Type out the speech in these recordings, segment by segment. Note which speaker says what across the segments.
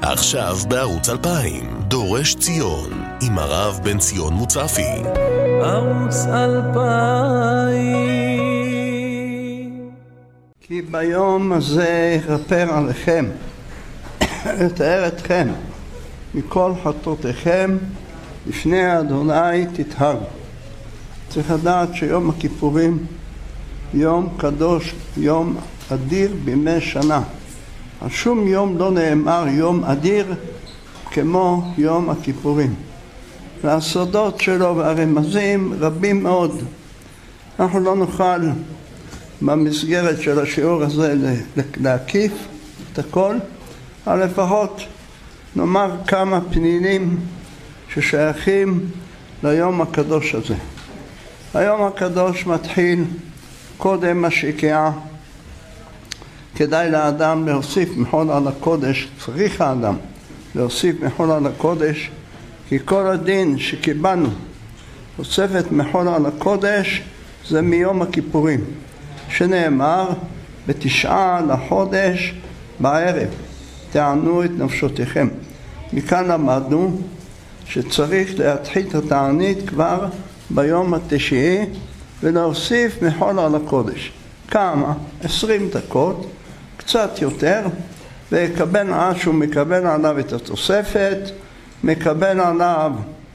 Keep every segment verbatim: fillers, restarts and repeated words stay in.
Speaker 1: עכשיו בערוץ אלפיים, דורש ציון, עם הרב בן ציון מוצפי.
Speaker 2: ערוץ אלפיים.
Speaker 3: כי ביום הזה יכפר עליכם, יתאר אתכם מכל חטאותיכם, לפני אדוני תטהרו. צריך לדעת שיום הכיפורים יום קדוש, יום אדיר בימי שנה. על שום יום לא נאמר יום אדיר כמו יום הכיפורים. והסודות שלו והרמזים רבים מאוד. אנחנו לא נוכל במסגרת של השיעור הזה להקיף את הכל, אבל לפחות נאמר כמה פנינים ששייכים ליום הקדוש הזה. היום הקדוש מתחיל קודם השקיעה. כדאי לאדם להוסיף מחול על הקודש, צריך האדם להוסיף מחול על הקודש, כי כל הדין שקיבלנו תוספת מחול על הקודש זה מיום הכיפורים, שנאמר בתשעה לחודש בערב תענו את נפשותיכם. מכאן למדנו שצריך להתחיל את התענית כבר ביום התשיעי ולהוסיף מחול על הקודש. כמה? עשרים דקות, קצת יותר, ויקבל עד שהוא מקבל עליו את התוספת, מקבל עליו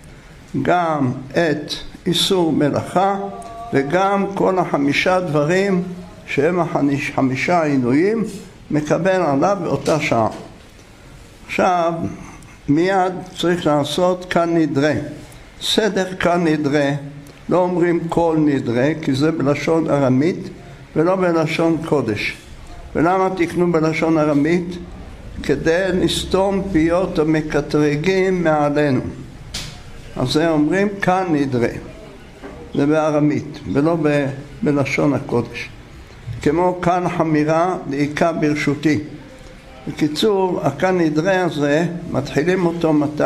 Speaker 3: גם את איסור מלאכה וגם כל החמישה דברים שהם החמישה עינויים, מקבל עליו באותה שעה. עכשיו מיד צריך לעשות כאן נדרה. סדר כאן נדרה, לא אומרים כל נדרה כי זה בלשון ארמית ולא בלשון קודש. ולמה תקנו בלשון ארמית? כדי לסתום פיות המקטרגים מעלינו. אז זה אומרים כאן נדרה, זה בארמית ולא ב- בלשון הקודש. כמו כאן חמירה דאיקה ברשותי. בקיצור, הכאן נדרה הזה מתחילים אותו מתי?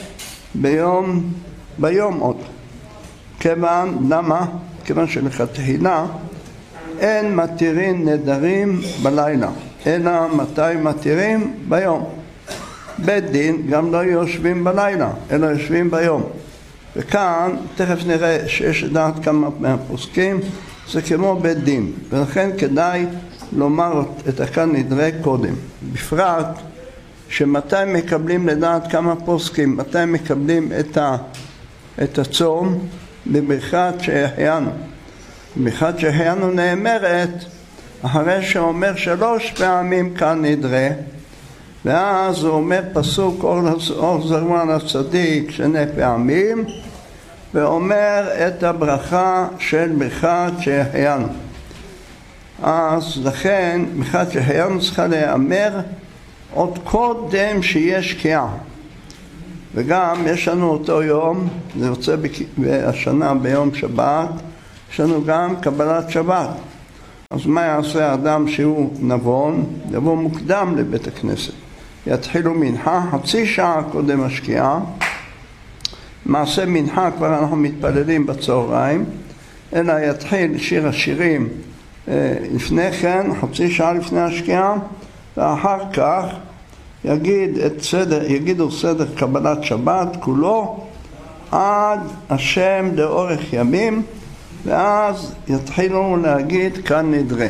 Speaker 3: ביום, ביום עוד. כיוון, למה? כיוון שלכתחילה אין מתירים נדרים בלילה, אלא מתי מתירים? ביום. בית דין גם לא יושבים בלילה, אלא יושבים ביום. וכאן תכף נראה שיש דעת כמה מהפוסקים, זה כמו בית דין, ולכן כדאי לומר את הכאן נדרה קודם. בפרט שמתי מקבלים לדעת כמה פוסקים, מתי מקבלים את, ה, את הצום? בברכת שהחיינו. ברכת שהחיינו נאמרת אחרי שאומר שלוש פעמים כאן נדרה, ואז הוא אומר פסוק אור זרוע לצדיק שני פעמים, ואומר את הברכה של ברכת שהחיינו. אז לכן ברכת שהחיינו צריכה להיאמר עוד קודם שיש שקיעה. וגם יש לנו אותו יום, זה יוצא השנה ביום שבת, יש לנו גם קבלת שבת. אז מה יעשה האדם שהוא נבון? יבוא מוקדם לבית הכנסת. יתחילו מנחה חצי שעה קודם השקיעה. מעשה מנחה כבר אנחנו מתפללים בצהריים, אלא יתחיל שיר השירים לפני כן, חצי שעה לפני השקיעה, ואחר כך יגיד את סדר, יגידו סדר קבלת שבת כולו עד השם לאורך ימים, ואז יתחילו להגיד כאן נדרה.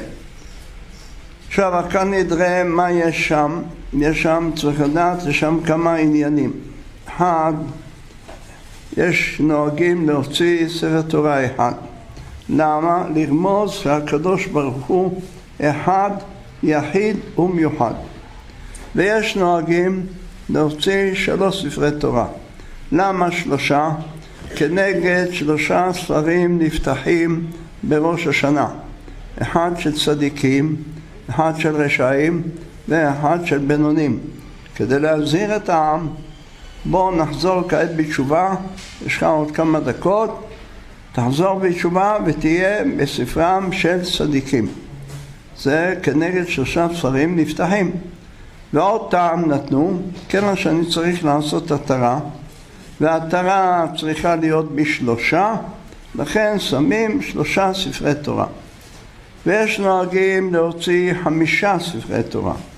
Speaker 3: עכשיו כאן נדרה, מה יש שם? יש שם, צריך לדעת, יש שם כמה עניינים. אחד, יש נוהגים להוציא ספר תורה אחד. למה? לרמוז שהקדוש ברוך הוא אחד, יחיד ומיוחד. ויש נוהגים להוציא שלוש ספרי תורה. למה שלושה? כנגד שלושה ספרים נפתחים בראש השנה. אחד של צדיקים, אחד של רשעים ואחד של בינונים. כדי להזהיר את העם, בואו נחזור כעת בתשובה, יש לך עוד כמה דקות, תחזור בתשובה ותהיה בספרם של צדיקים. זה כנגד שלושה ספרים נפתחים. ועוד טעם נתנו, כיוון שאני צריך לעשות התרה, והתרה צריכה להיות בשלושה, לכן שמים שלושה ספרי תורה. ויש נוהגים להוציא חמישה ספרי תורה.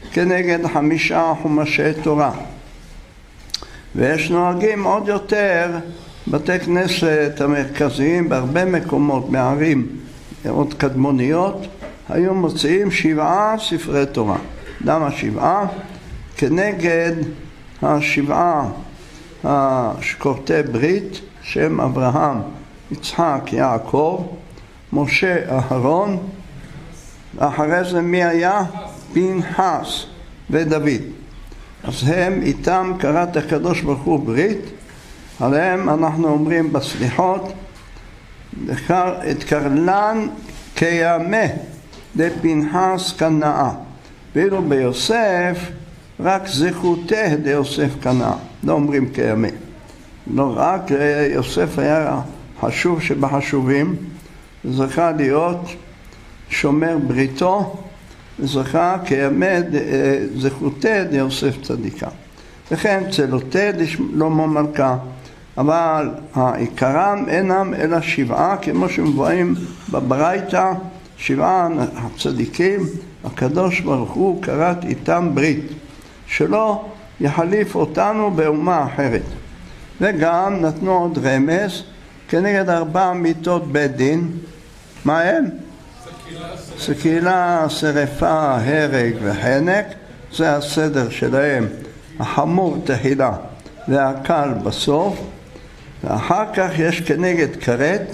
Speaker 3: כנגד חמישה חומשי תורה. ויש נוהגים עוד יותר, בתי כנסת המרכזיים בהרבה מקומות, בערים עוד קדמוניות, היו מוציאים שבעה ספרי תורה. למה שבעה? כנגד השבעה שכורתי ברית, שם אברהם, יצחק, יעקב, משה, אהרון, אחרי זה מי היה? פנחס ודוד. אז הם איתם קראת הקדוש ברוך הוא ברית, עליהם אנחנו אומרים בסליחות, את קרלן כימה לפנחס קנאה, ואילו ביוסף רק זכותה ליוסף קנאה, לא אומרים כימה. לא רק, יוסף היה חשוב שבחשובים, זכה להיות שומר בריתו, וזכה כימה זכותה ליוסף צדיקה. וכן צלותה לשלמה מלכה, אבל העיקרם אינם אלא שבעה, כמו שמבואים בברייתא, שבעה הצדיקים, הקדוש ברוך הוא קראת איתם ברית, שלא יחליף אותנו באומה אחרת. וגם נתנו עוד רמז כנגד ארבע מיתות בית דין. מה הם? סקילה, שרפה, הרג וחנק, זה הסדר שלהם. החמור תחילה והקל בסוף, ואחר כך יש כנגד כרת,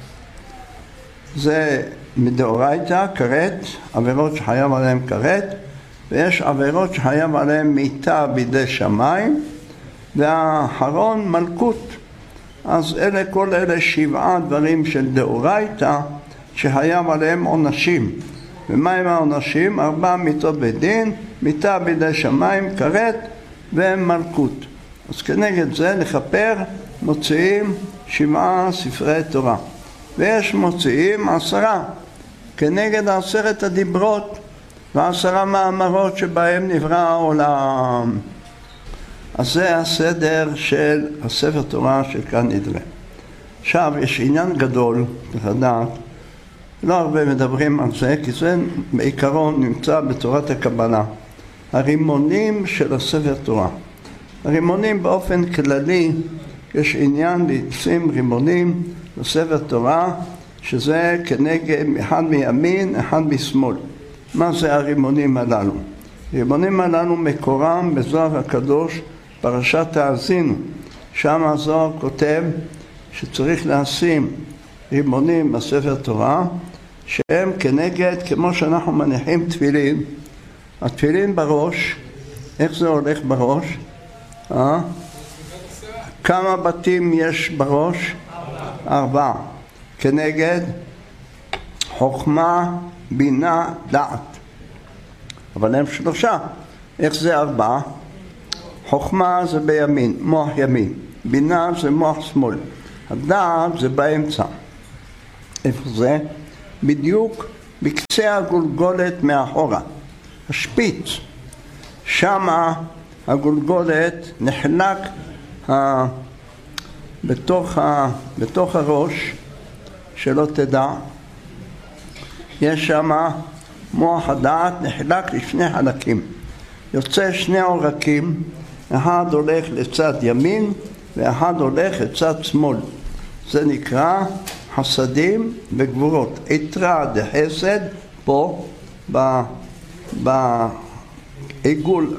Speaker 3: זה מדאורייתא, כרת, עבירות שחייב עליהם כרת, ויש עבירות שחייב עליהם מיתה בידי שמיים, והאחרון מלכות. אז אלה כל אלה שבעה דברים של דאורייתא שחייב עליהם עונשים. ומה הם העונשים? ארבע מיתות בית דין, מיתה בידי שמיים, כרת ומלכות. אז כנגד זה לכפר מוציאים שבעה ספרי תורה. ויש מוציאים עשרה כנגד עשרת הדיברות ועשרה מאמרות שבהם נברא העולם. אז זה הסדר של הספר תורה של כאן נדרה. עכשיו יש עניין גדול, צריך לדעת, לא הרבה מדברים על זה, כי זה בעיקרון נמצא בתורת הקבלה. הרימונים של הספר תורה. הרימונים באופן כללי, יש עניין לשים רימונים בספר תורה, שזה כנגד אחד מימין, אחד משמאל. מה זה הרימונים הללו? הרימונים הללו מקורם בזוהר הקדוש, פרשת האזינו. שם הזוהר כותב שצריך לשים רימונים בספר תורה, שהם כנגד, כמו שאנחנו מניחים תפילין, התפילין בראש, איך זה הולך בראש? אה? כמה בתים יש בראש? ארבע. ארבע. כנגד חוכמה, בינה, דעת. אבל הם שלושה. איך זה ארבע? חוכמה זה בימין, מוח ימין. בינה זה מוח שמאל. הדעת זה באמצע. איפה זה? בדיוק בקצה הגולגולת מאחורה. השפיץ. שמה הגולגולת נחלק ה... בתוך, ה... בתוך הראש, שלא תדע. יש שמה מוח הדעת נחלק לשני חלקים. יוצא שני עורקים, אחד הולך לצד ימין ואחד הולך לצד שמאל. זה נקרא חסדים וגבורות. יתרה דחסד פה בעיגול,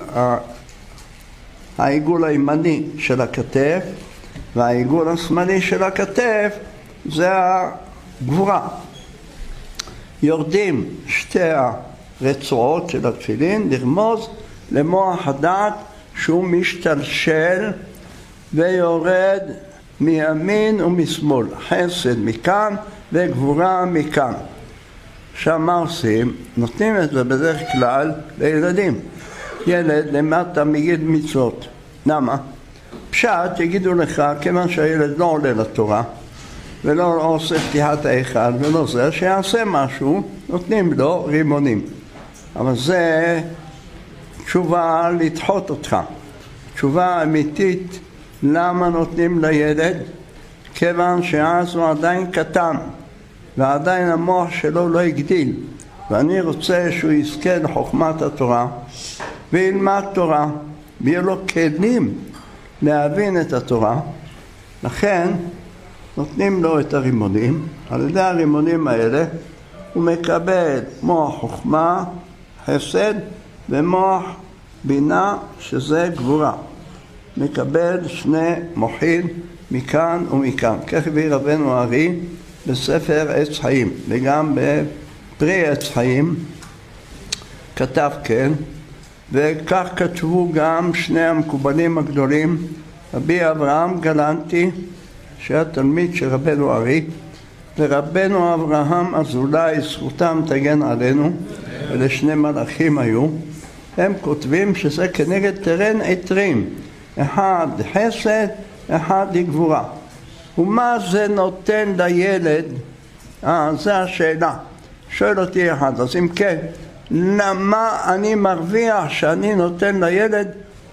Speaker 3: העיגול הימני של הכתף, והעיגול השמאלי של הכתף זה הגבורה. יורדים שתי הרצועות של התפילין לרמוז למוח הדעת שהוא משתלשל ויורד מימין ומשמאל, חסד מכאן וגבורה מכאן. עכשיו מה עושים? נותנים את זה בדרך כלל לילדים. ילד למטה מגיד מצוות. למה? פשט יגידו לך, כיוון שהילד לא עולה לתורה ולא עושה פתיחת ההיכל ולא זה, שיעשה משהו, נותנים לו רימונים. אבל זה תשובה לדחות אותך. תשובה אמיתית, למה נותנים לילד? כיוון שאז הוא עדיין קטן ועדיין המוח שלו לא הגדיל, ואני רוצה שהוא יזכה לחוכמת התורה, וילמד תורה, ויהיה לו כלים להבין את התורה. לכן נותנים לו את הרימונים, על ידי הרימונים האלה הוא מקבל מוח חוכמה, חסד, ומוח בינה, שזה גבורה. מקבל שני מוחין מכאן ומכאן. כך הביא רבנו הארי בספר עץ חיים, וגם בפרי עץ חיים כתב כן, וכך כתבו גם שני המקובלים הגדולים, רבי אברהם גלנטי, שהיה תלמיד של רבנו הארי, ורבנו אברהם אזולאי, זכותם תגן עלינו, אלה שני מלאכים היו. הם כותבים שזה כנגד תרן עטרים, אחד חסד, אחד גבורה. ומה זה נותן לילד? אה, זה השאלה. שואל אותי אחד, אז אם כן, למה אני מרוויח שאני נותן לילד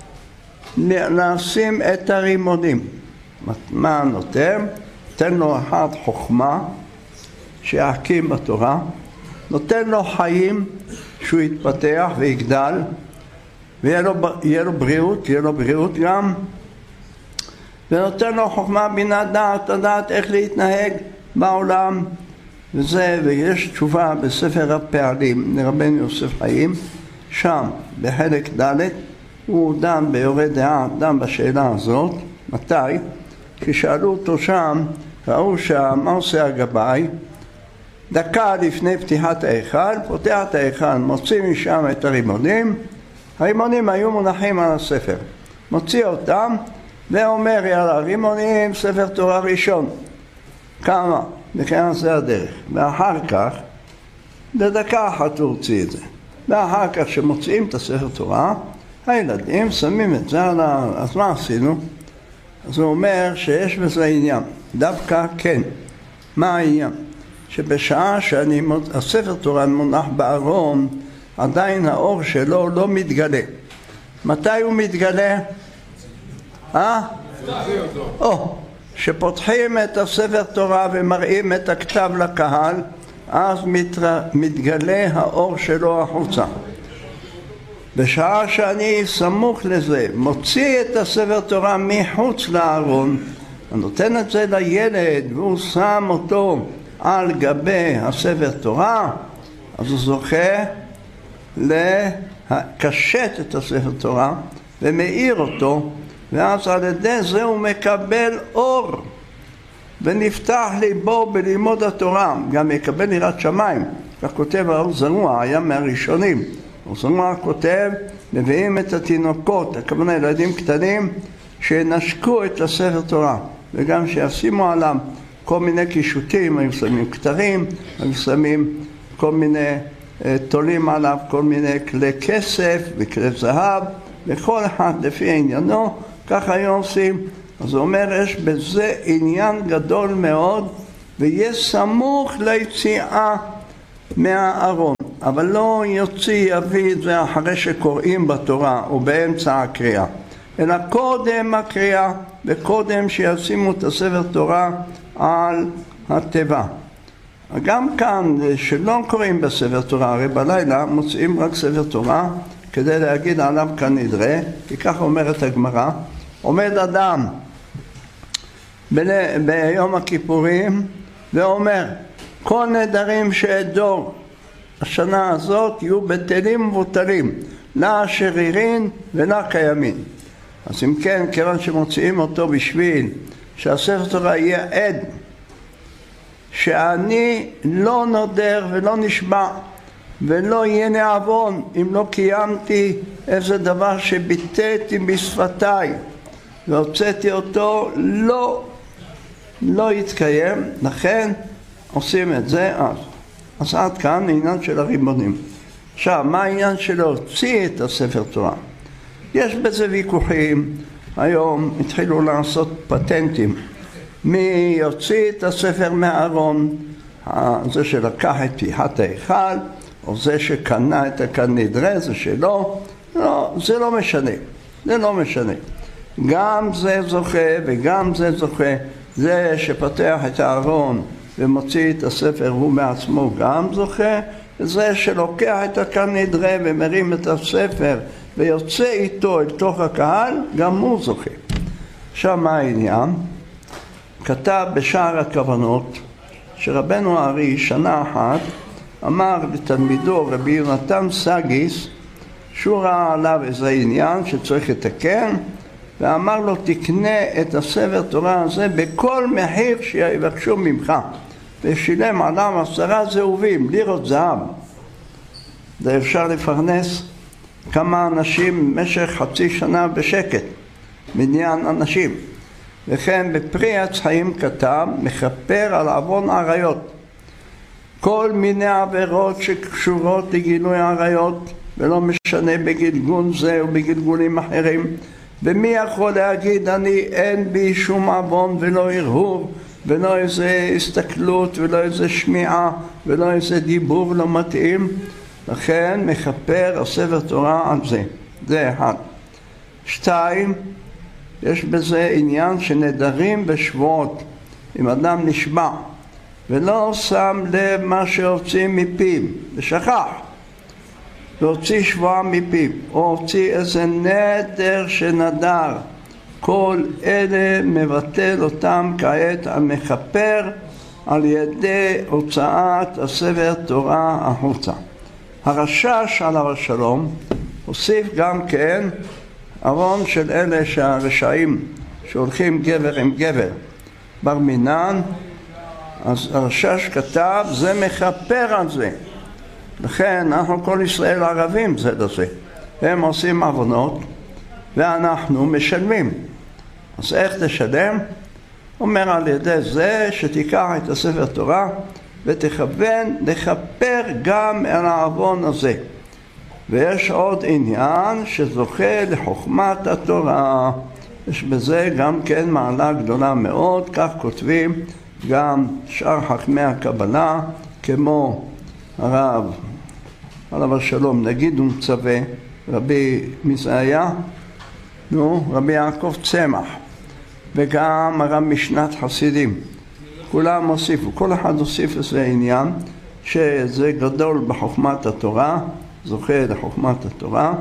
Speaker 3: לשים את הרימונים? מה נותן? נותן לו אחד חוכמה שיחכים בתורה, נותן לו חיים שהוא יתפתח ויגדל, ויהיה לו, יהיה לו בריאות, יהיה לו בריאות גם, ונותן לו חוכמה בינה דעת, לדעת איך להתנהג בעולם. וזה, ויש תשובה בספר הפעלים לרבנו יוסף חיים, שם בחלק ד' הוא דן ביורה דעה, דן בשאלה הזאת. מתי? כששאלו אותו שם, ראו מה עושה הגבאי, דקה לפני פתיחת ההיכל, פותח את ההיכל, מוציא משם את הרימונים, הרימונים היו מונחים על הספר, מוציא אותם ואומר יאללה, רימונים, ספר תורה ראשון, כמה? וכן זה הדרך. ואחר כך, בדקה אחת הוא הוציא את זה. ואחר כך שמוצאים את הספר תורה, הילדים שמים את זה על ה... אז מה עשינו? אז הוא אומר שיש בזה עניין. דווקא כן. מה העניין? שבשעה שאני מוצ... הספר תורה מונח בארון, עדיין האור שלו לא מתגלה. מתי הוא מתגלה? אה? או, שפותחים את הספר תורה ומראים את הכתב לקהל, אז מתר... מתגלה האור שלו החוצה. בשעה שאני סמוך לזה, מוציא את הספר תורה מחוץ לארון, נותן את זה לילד והוא שם אותו על גבי הספר תורה, אז הוא זוכה לקשט את הספר תורה ומאיר אותו, ואז על ידי זה הוא מקבל אור ונפתח ליבו בלימוד התורה, גם יקבל יראת שמיים. כך כותב האור זרוע, היה מהראשונים. האור זרוע כותב, מביאים את התינוקות, הכוונה ילדים קטנים, שנשקו את הספר תורה, וגם שישימו עליו כל מיני קישוטים, היו שמים כתרים, היו שמים כל מיני תולים עליו, כל מיני כלי כסף וכלי זהב, וכל אחד לפי עניינו, ככה היו עושים. אז הוא אומר, יש בזה עניין גדול מאוד, ויש סמוך ליציאה מהארון, אבל לא יוציא, יביא את זה אחרי שקוראים בתורה או באמצע הקריאה, אלא קודם הקריאה וקודם שישימו את הספר תורה על התיבה. גם כאן שלא קוראים בספר תורה, הרי בלילה מוצאים רק ספר תורה כדי להגיד עליו כאן נדרה, כי ככה אומרת הגמרא, עומד אדם ב- ביום הכיפורים ואומר, כל נדרים שאדור השנה הזאת יהיו בטלים מבוטלים, לה שרירין ולה קיימין. אז אם כן, כיוון שמוציאים אותו בשביל שהספר תורה יהיה עד שאני לא נודר ולא נשבע ולא יהיה נעוון אם לא קיימתי איזה דבר שביטאתי בשפתיי והוצאתי אותו, לא לא יתקיים. לכן עושים את זה אז. אז עד כאן העניין של הרימונים. עכשיו, מה העניין של להוציא את הספר תורה? יש בזה ויכוחים. היום התחילו לעשות פטנטים. מי יוציא את הספר מהארון? זה שלקח את פתיחת ההיכל, או זה שקנה את הקנדרה, זה שלא. לא, זה לא משנה. זה לא משנה. גם זה זוכה וגם זה זוכה. זה שפתח את הארון ומוציא את הספר הוא מעצמו גם זוכה, זה שלוקח את הקנדרה ומרים את הספר ויוצא איתו אל תוך הקהל, גם הוא זוכה. עכשיו מה העניין? כתב בשער הכוונות שרבנו הארי שנה אחת אמר לתלמידו רבי יונתן סגיס שהוא ראה עליו איזה עניין שצריך לתקן, ואמר לו תקנה את הספר תורה הזה בכל מחיר שיבקשו ממך, ושילם עליו עשרה זהובים, לירות זהב. זה אפשר לפרנס כמה אנשים במשך חצי שנה בשקט, מניין אנשים. וכן בפרי עץ חיים כתב מכפר על עוון עריות, כל מיני עבירות שקשורות לגילוי עריות, ולא משנה בגלגול זה או בגלגולים אחרים. ומי יכול להגיד אני אין בי שום עוון ולא הרהור ולא איזה הסתכלות ולא איזה שמיעה ולא איזה דיבור לא מתאים? לכן מכפר הספר תורה על זה. זה אחד. שתיים, יש בזה עניין שנדרים בשבועות. אם אדם נשבע ולא שם לב מה שהוציא מפיו ושכח להוציא שבועה מפיו או הוציא איזה נדר שנדר, כל אלה מבטל אותם כעת המכפר על ידי הוצאת הספר תורה החוצה. הרשש עליו השלום הוסיף גם כן עוון של אלה שהרשעים שהולכים גבר עם גבר בר מינן, אז הרשש כתב זה מכפר על זה. לכן אנחנו כל ישראל ערבים זה לזה, הם עושים עוונות ואנחנו משלמים. אז איך תשלם? אומר על ידי זה שתיקח את הספר תורה ותכוון לכפר גם על העוון הזה. ויש עוד עניין שזוכה לחוכמת התורה, יש בזה גם כן מעלה גדולה מאוד, כך כותבים גם שאר חכמי הקבלה כמו הרב עליו השלום נגיד ומצווה, רבי מזעיה, נו, רבי יעקב צמח, וגם הרב משנת חסידים, כולם הוסיפו, כל אחד הוסיף איזה עניין שזה גדול בחוכמת התורה, זוכה לחוכמת התורה.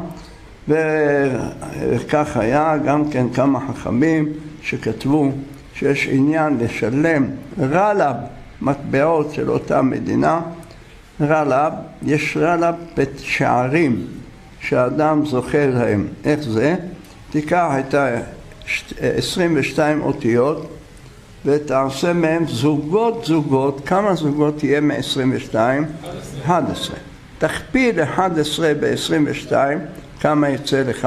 Speaker 3: וכך היה גם כן כמה חכמים שכתבו שיש עניין לשלם רלב, מטבעות של אותה מדינה. רלב, יש רלב שערים שהאדם זוכה להם. איך זה? תיקח את ה-עשרים ושתיים אותיות ותעשה מהם זוגות זוגות. כמה זוגות תהיה מ-עשרים ושתיים? אחת עשרה. תכפיל אחת עשרה ב-עשרים ושתיים, כמה יצא לך?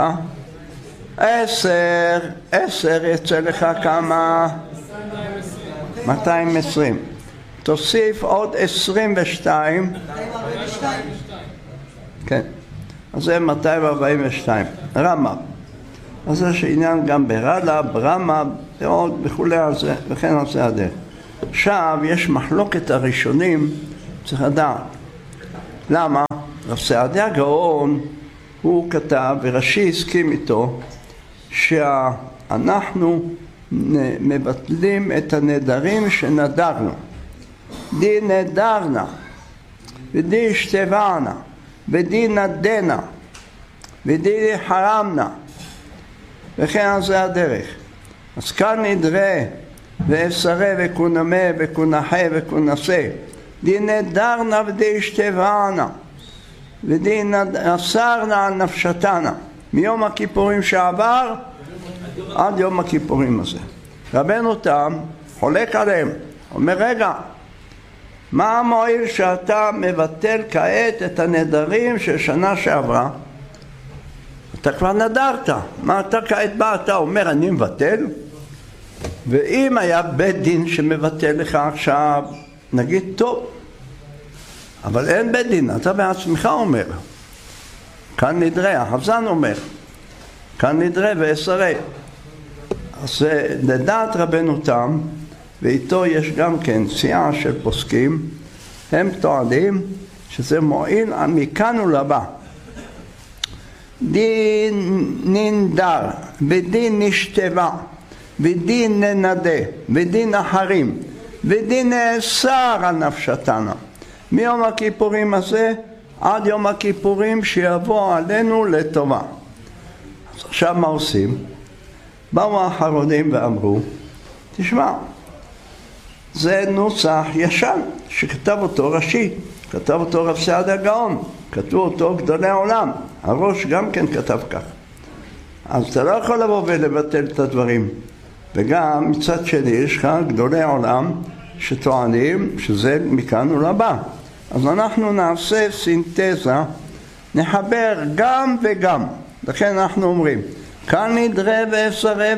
Speaker 3: עשר. עשר יצא לך כמה? מאתיים ועשרים. תוסיף עוד עשרים ושתיים. כן. אז זה מאתיים וארבעים ושתיים. רמה. אז יש עניין גם ברלב, רמה, ועוד וכולי על זה, וכן על זה הדרך. עכשיו יש מחלוקת הראשונים, צריך לדעת. למה? רב סעדיה גאון הוא כתב, ורש"י הסכים איתו, שאנחנו מבטלים את הנדרים שנדרנו. די נדרנה, ודי השתבענה, ודי נדנה, ודי חרמנה, וכן על זה הדרך. אז כאן נדרה, ואפסרה וכונמה וכונחה וכונסה, די נדרנה ודי השתבענה, ודי אסרנה על נפשתנה, מיום הכיפורים שעבר עד יום הכיפורים הזה. רבנו תם חולק עליהם, אומר רגע, מה המועיל שאתה מבטל כעת את הנדרים של שנה שעברה? אתה כבר נדרת, מה אתה כעת בא? אתה אומר אני מבטל? ואם היה בית דין שמבטל לך עכשיו, נגיד טוב, אבל אין בית דין, אתה בעצמך אומר. כאן נדרה, החזן אומר, כאן נדרה ואסרה. אז לדעת רבנו תם, ואיתו יש גם כן סיעה של פוסקים, הם טוענים שזה מועיל מכאן ולבא. דין ננדר, ודין נשתבע, ודין ננדה, ודין אחרים, ודין נאסר על נפשתנה. מיום הכיפורים הזה עד יום הכיפורים שיבוא עלינו לטובה. עכשיו מה עושים? באו האחרונים ואמרו, תשמע, זה נוסח ישן שכתב אותו ראשי, כתב אותו רב סעדיה גאון, כתבו אותו גדולי העולם, הראש גם כן כתב כך. אז אתה לא יכול לבוא ולבטל את הדברים. וגם מצד שני יש לך גדולי העולם שטוענים שזה מכאן ולבא. אז אנחנו נעשה סינתזה, נחבר גם וגם. לכן אנחנו אומרים, כאן נדרה ואפסרה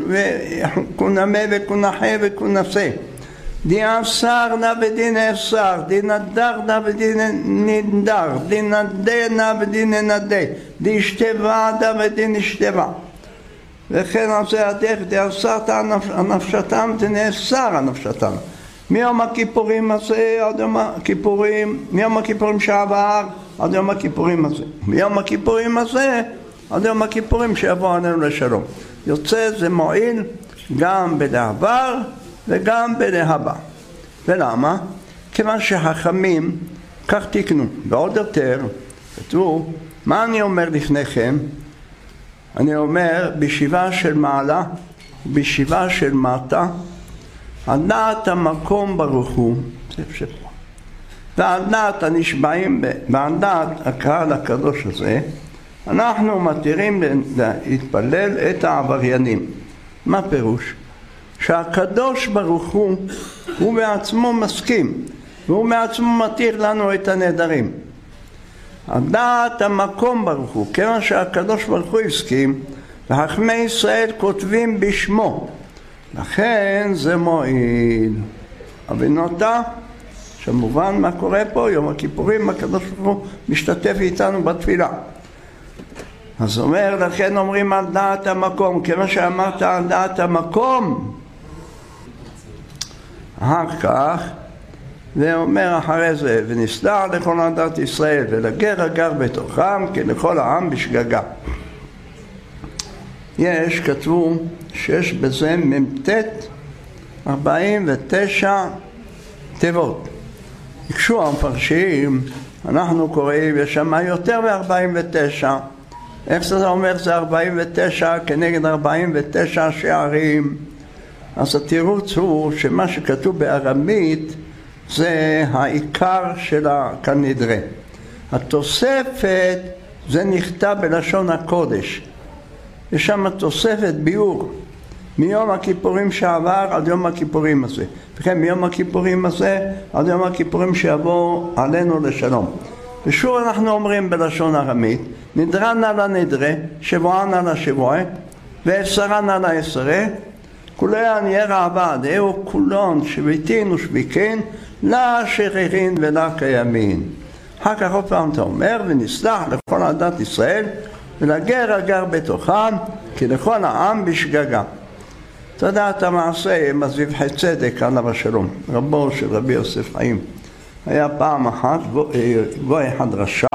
Speaker 3: וכונמה וכונחה וכונסה. דין אפסר נא ודין אפסר, דין נדר נא ודין נדר, דין נדה נא ודין נדה, דין שתבה נא ודין שתבה. וכן על זה הדרך, דין אפסרת הנפשתם, דין אפסר הנפשתם. מיום הכיפורים הזה עד יום הכיפורים, מיום הכיפורים שעבר עד יום הכיפורים הזה. מיום הכיפורים הזה עד יום הכיפורים שיבוא עלינו לשלום. יוצא זה מועיל גם בלעבר וגם בלהבא. ולמה? כיוון שהחכמים כך תקנו. ועוד יותר, כתבו, מה אני אומר לפניכם? אני אומר, בישיבה של מעלה, בישיבה של מטה, על דעת המקום ברוך הוא, זה שפה. ועל דעת הנשבעים, ועל דעת הקהל הקדוש הזה, אנחנו מתירים להתפלל את העבריינים. מה פירוש? שהקדוש ברוך הוא, הוא בעצמו מסכים, והוא בעצמו מתיר לנו את הנדרים. על דעת המקום ברוך הוא, כיוון שהקדוש ברוך הוא הסכים, וחכמי ישראל כותבים בשמו, לכן זה מועיל. הבינותה, שמובן מה קורה פה, יום הכיפורים, הקדוש ברוך הוא משתתף איתנו בתפילה. אז אומר, לכן אומרים על דעת המקום, כיוון שאמרת על דעת המקום, אחר כך, ואומר אחרי זה, ונסדר לכל עדת ישראל, ולגר הגר בתוכם, כי לכל העם בשגגה. יש, כתבו, שיש בזה ממתת ארבעים ותשע תיבות. הקשו המפרשים, אנחנו קוראים, יש שם יותר מ-ארבעים ותשע. איך זה אומר זה ארבעים ותשע כנגד ארבעים ותשע שערים? אז התירוץ הוא שמה שכתוב בארמית זה העיקר של הכנדרה. התוספת זה נכתב בלשון הקודש. יש שם תוספת ביור מיום הכיפורים שעבר עד יום הכיפורים הזה. וכן מיום הכיפורים הזה עד יום הכיפורים שיבוא עלינו לשלום. ושוב אנחנו אומרים בלשון ארמית, נדרה נא לנדרה, שבועה נא לשבועה, ועשרה נא לעשרה, כולן ירע בעדהו כולון שביתין ושביקין, לה שרירין ולה קיימין. אחר כך עוד פעם אתה אומר, ונסלח לכל עדת ישראל, ולגר הגר בתוכם, כי לכל העם בשגגה. תדע את המעשה עם הזבחי צדק עליו השלום, רבו של רבי יוסף חיים. היה פעם אחת, גוי אחד רשע,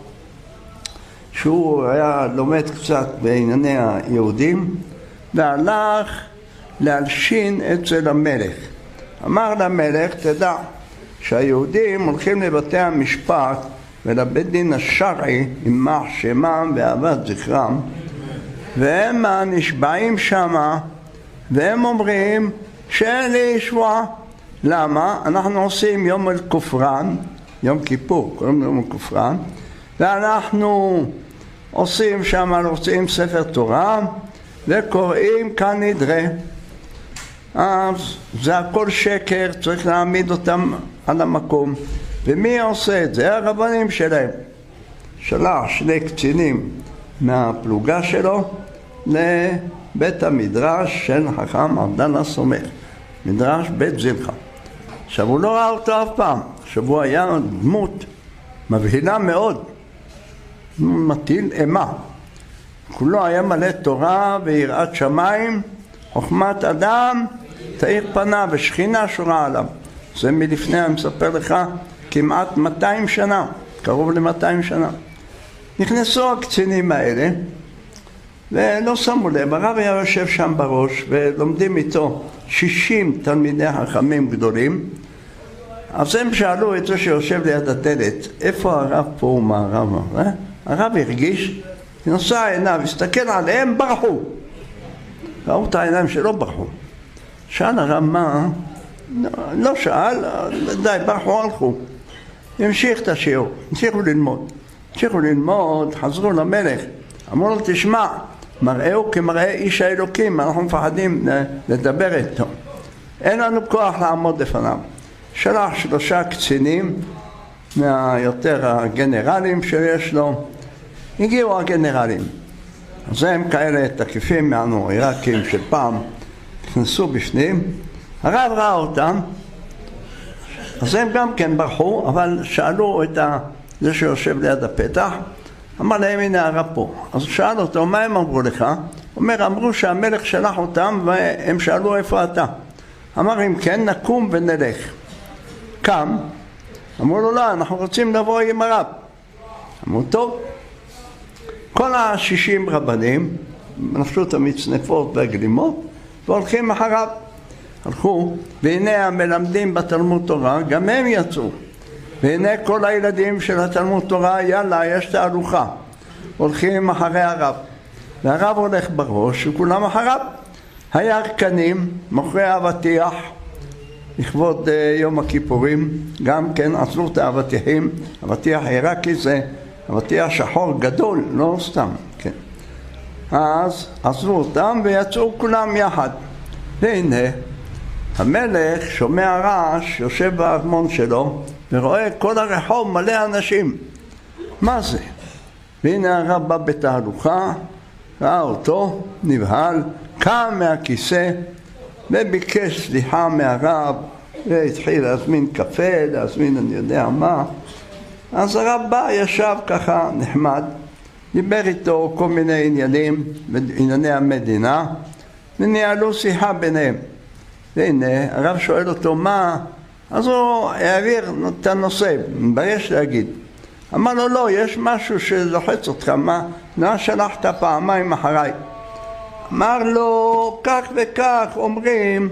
Speaker 3: שהוא היה לומד קצת בענייני היהודים, והלך להלשין אצל המלך. אמר למלך, תדע שהיהודים הולכים לבתי המשפט ולבית דין השרעי, יימח שמם ואהבת זכרם, והם נשבעים שמה, והם אומרים שאין לי שבועה. למה? אנחנו עושים יום אל כופרן, יום כיפור, קוראים לו יום אל כופרן, ואנחנו עושים שם, רוצים ספר תורה, וקוראים כאן נדרה. אז זה הכל שקר, צריך להעמיד אותם על המקום. ומי עושה את זה? הרבנים שלהם. שלח שני קצינים מהפלוגה שלו לבית המדרש של חכם עבדאללה סומך, מדרש בית זילכה. עכשיו הוא לא ראה אותו אף פעם, עכשיו הוא היה דמות מבהילה מאוד, מטיל אימה. כולו היה מלא תורה ויראת שמיים, חוכמת אדם תאיר פניו ושכינה שורה עליו. זה מלפני, אני מספר לך, כמעט מאתיים שנה, קרוב ל-מאתיים שנה. נכנסו הקצינים האלה ולא שמו לב, הרב היה יושב שם בראש ולומדים איתו שישים תלמידי חכמים גדולים. אז הם שאלו את זה שיושב ליד הדלת, איפה הרב פה ומה הרב? אה? הרב הרגיש נושא העיניו, הסתכל עליהם, ברחו. ראו את העיניים שלא ברחו. שאל הרב מה? לא, לא שאל, די, ברחו, הלכו. המשיך את השיעור, המשיכו ללמוד. המשיכו ללמוד, חזרו למלך. אמרו לו, תשמע, מראהו כמראה איש האלוקים, אנחנו מפחדים לדבר איתו. אין לנו כוח לעמוד לפניו. שלח שלושה קצינים מהיותר הגנרלים שיש לו. הגיעו הגנרלים. אז הם כאלה תקיפים מהנו, עיראקים של פעם, נכנסו בפנים. הרב ראה אותם, אז הם גם כן ברחו, אבל שאלו את זה שיושב ליד הפתח, אמר להם, הנה הרב פה. אז שאל אותו, מה הם אמרו לך? הוא אומר, אמרו שהמלך שלח אותם והם שאלו איפה אתה. אמר, אם כן, נקום ונלך. קם, אמרו לו, לא, אנחנו רוצים לבוא עם הרב. אמרו, טוב. כל השישים רבנים, נפשו את המצנפות והגלימות, והולכים אחריו. הלכו, והנה המלמדים בתלמוד תורה, גם הם יצאו. והנה כל הילדים של התלמוד תורה, יאללה, יש תהלוכה. הולכים אחרי הרב. והרב הולך בראש, וכולם אחריו. הירקנים, מוכרי אבטיח, לכבוד יום הכיפורים, גם כן עשו את האבטיחים. אבטיח עיראקי זה אבטיח שחור גדול, לא סתם, כן. אז עשו אותם ויצאו כולם יחד. והנה, המלך שומע רעש, יושב בארמון שלו, ורואה כל הרחוב מלא אנשים. מה זה? והנה הרב בא בתהלוכה, ראה אותו, נבהל, קם מהכיסא, וביקש סליחה מהרב, והתחיל להזמין קפה, להזמין אני יודע מה. אז הרב בא, ישב ככה נחמד, דיבר איתו כל מיני עניינים, ענייני המדינה, וניהלו שיחה ביניהם. והנה, הרב שואל אותו מה, אז הוא העביר את הנושא, מבייש להגיד. אמר לו, לא, יש משהו שלוחץ אותך, מה? מה שלחת פעמיים אחריי? אמר לו, כך וכך אומרים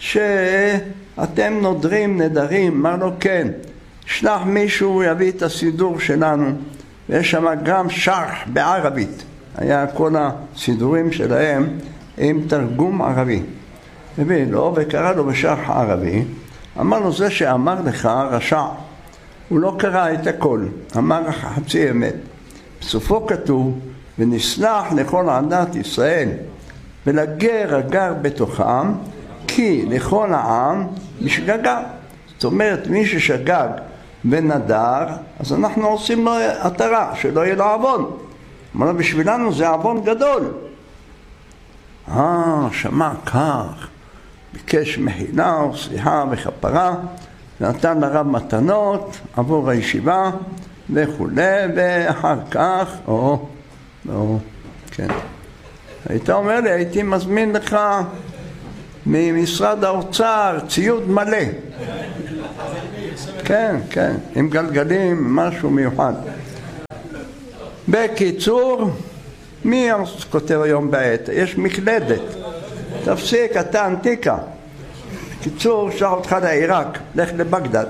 Speaker 3: שאתם נודרים נדרים. אמר לו, כן, שלח מישהו יביא את הסידור שלנו, ויש שם גם שרח בערבית. היה כל הסידורים שלהם עם תרגום ערבי. הביא לו וקרא לו בשרח ערבי. אמר לו, זה שאמר לך רשע, הוא לא קרא את הכל, אמר חצי אמת. בסופו כתוב, ונסלח לכל עדת ישראל ולגר הגר בתוכם, כי לכל העם בשגגה. זאת אומרת, מי ששגג ונדר, אז אנחנו עושים לו עטרה, שלא יהיה לו עוון. אמר לו, בשבילנו זה עוון גדול. אה, שמע כך, ביקש מחילה וסליחה וכפרה, ונתן לרב מתנות עבור הישיבה וכו', ואחר כך, או, או, כן. היית אומר לי, הייתי מזמין לך ממשרד האוצר ציוד מלא. כן, כן, עם גלגלים, משהו מיוחד. בקיצור, מי כותב היום בעת? יש מקלדת. תפסיק, אתה אנטיקה. בקיצור, שלח אותך לעיראק, לך לבגדד.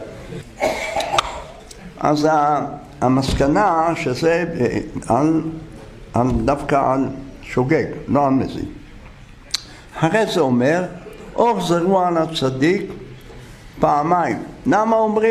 Speaker 3: אז המסקנה שזה על, על, דווקא על שוגג, לא על מזיד. אחרי זה אומר, אור זרוע על הצדיק פעמיים. למה אומרים?